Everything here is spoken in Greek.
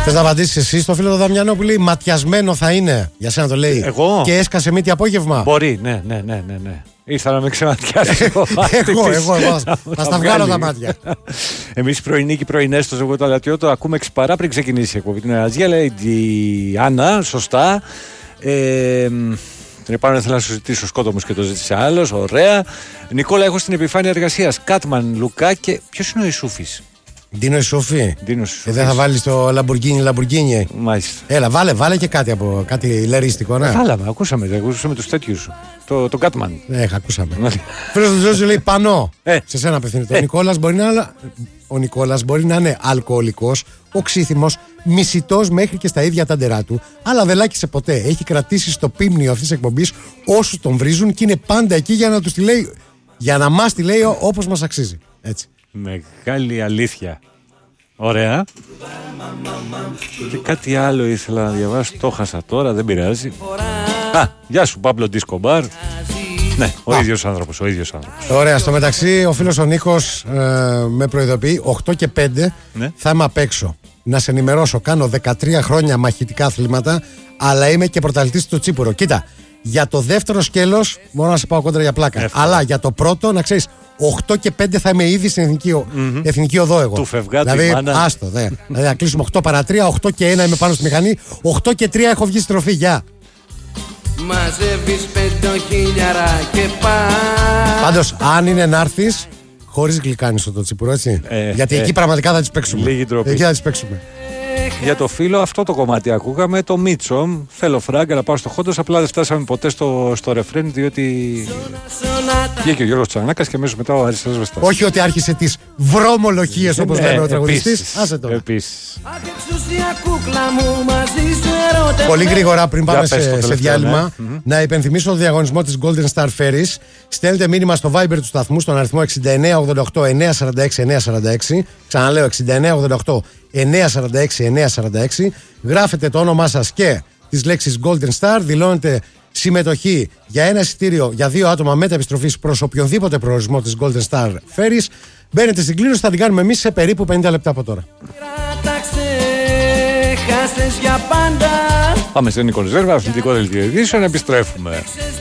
Θες να απαντήσεις εσύ στο φίλο του Δαμιανό που λέει ματιασμένο θα είναι? Για σένα το λέει. Εγώ. Και έσκασε μύτη απόγευμα. Μπορεί, ναι. Ήρθα να με ξεματιάσει. Εγώ. Θα στα βγάλω τα μάτια. Εμείς πρωινοί και πρωινές στο Ζωγοταλατιό το ακούμε 6 παρά πριν ξεκινήσει η εκπομπή. Την Εραζία λέει η Άννα, σωστά. Την επάνω ήθελα να σου ζητήσω σκότω μου και το ζήτησε άλλος. Ωραία. Νικόλα, έχω στην επιφάνεια εργασίας Κάτμαν, Λουκά και ποιος είναι ο Ισούφης? Ντίνο Ισούφη. Δεν θα βάλεις το Λαμπουργκίνι. Μάλιστα. Έλα, βάλε και κάτι από κάτι λερίστικο, ναι. Βάλαμε, ακούσαμε τους τέτοιους. Το Κάτμαν. Ναι, ακούσαμε. Φίλος του Ζώζου λέει Πανώ. Σε σένα απευθύνεται. Ο Νικόλας μπορεί να είναι αλκοολικός, οξύθυμος, μισητός μέχρι και στα ίδια τα ντερά του, αλλά δεν λάκησε ποτέ. Έχει κρατήσει στο πίμνιο αυτής της εκπομπής όσους τον βρίζουν και είναι πάντα εκεί για να τους τη λέει, για να μας τη λέει όπως μας αξίζει. Έτσι. Μεγάλη αλήθεια. Ωραία. Και κάτι άλλο ήθελα να διαβάσω. Το χάσα τώρα, δεν πειράζει. Γεια σου Παύλο Ντίσκο Μπαρ. Ναι, ο ίδιος άνθρωπος. Ωραία, στο μεταξύ ο φίλος ο Νίκος με προειδοποιεί 8 και 5 θα είμαι απ' έξω. Να σε ενημερώσω, κάνω 13 χρόνια μαχητικά αθλήματα, αλλά είμαι και πρωταθλητής στο Τσίπουρο. Κοίτα, για το δεύτερο σκέλος μπορώ να σε πάω κόντρα για πλάκα. Αλλά για το πρώτο, να ξέρεις, 8 και 5 θα είμαι ήδη στην εθνική οδό εγώ. Του φευγάτη δηλαδή, μάνα. Άστο, δηλαδή να κλείσουμε 8 παρά 3, 8 και 1 είμαι πάνω στη μηχανή, 8 και 3 έχω βγει στη τροφή, γεια. Μαζεύεις 5.000 και Πάντως, αν είναι να έρθεις, χωρίς γλυκάνισο το Τσίπουρο, έτσι. Γιατί εκεί πραγματικά θα τις παίξουμε. Λίγη ντροπή. Εκεί θα τις παίξουμε. Για το φίλο, αυτό το κομμάτι ακούγαμε. Το Μίτσο. Θέλω φράγκα να πάω στο Χόντος. Απλά δεν φτάσαμε ποτέ στο ρεφρέν, διότι βγήκε ο Γιώργος Τσανάκας και αμέσως μετά ο Αριστείας Βεστάς. Όχι ότι άρχισε τις βρωμολογίες όπως λέμε ο τραγουδιστής. Άσε το. Επίσης. Πολύ γρήγορα πριν πάμε σε διάλειμμα, να υπενθυμίσω το διαγωνισμό της Golden Star Ferries. Στέλνετε μήνυμα στο Viber του σταθμού στον αριθμό 6988 946 946. Ξαναλέω 6988 946 946. Γράφετε το όνομά σας και τις λέξεις Golden Star. Δηλώνετε συμμετοχή για ένα εισιτήριο για 2 άτομα μεταεπιστροφής προς οποιονδήποτε προορισμό της Golden Star Ferries. Μπαίνετε στην κλήρωση, θα την κάνουμε εμείς σε περίπου 50 λεπτά από τώρα. Πάμε στην Νίκο Ρεζέρβα, αθλητικό δελτίο ειδήσεων, επιστρέφουμε.